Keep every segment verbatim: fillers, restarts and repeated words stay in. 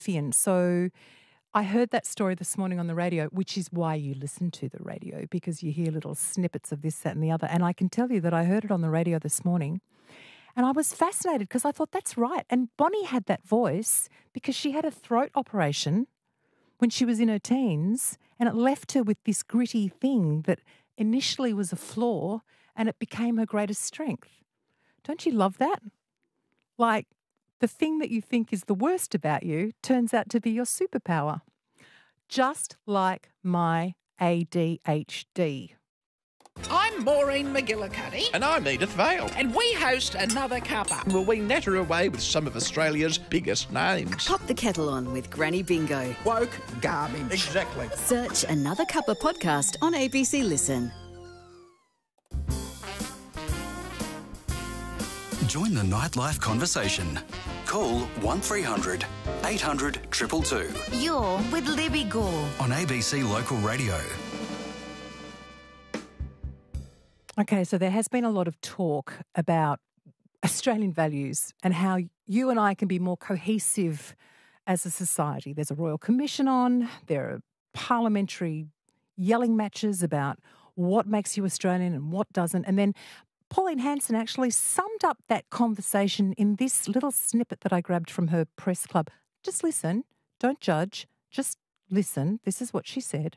Fian. So I heard that story this morning on the radio, which is why you listen to the radio, because you hear little snippets of this, that and the other. And I can tell you that I heard it on the radio this morning and I was fascinated because I thought that's right. And Bonnie had that voice because she had a throat operation when she was in her teens and it left her with this gritty thing that initially was a flaw and it became her greatest strength. Don't you love that? Like the thing that you think is the worst about you turns out to be your superpower. Just like my A D H D. I'm Maureen McGillicuddy. And I'm Edith Vale. And we host Another Cuppa. Will we natter away with some of Australia's biggest names? Pop the kettle on with Granny Bingo. Woke garbage. Exactly. Search Another Cuppa podcast on A B C Listen. Join the nightlife conversation. Call one three hundred eight hundred two two two You're with Libby Gore on A B C Local Radio. Okay, so there has been a lot of talk about Australian values and how you and I can be more cohesive as a society. There's a Royal Commission on, there are parliamentary yelling matches about what makes you Australian and what doesn't. And then Pauline Hanson actually summed up that conversation in this little snippet that I grabbed from her press club. Just listen, don't judge, just listen. This is what she said.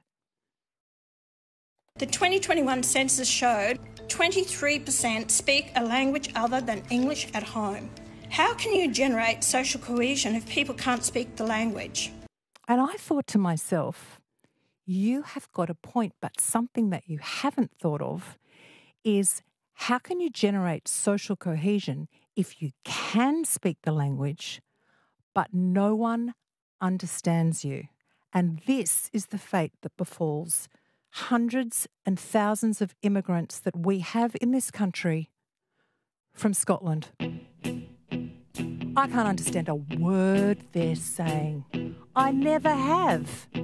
The twenty twenty-one census showed twenty-three percent speak a language other than English at home. How can you generate social cohesion if people can't speak the language? And I thought to myself, you have got a point, but something that you haven't thought of is how can you generate social cohesion if you can speak the language, but no one understands you? And this is the fate that befalls hundreds and thousands of immigrants that we have in this country from Scotland. I can't understand a word they're saying. I never have.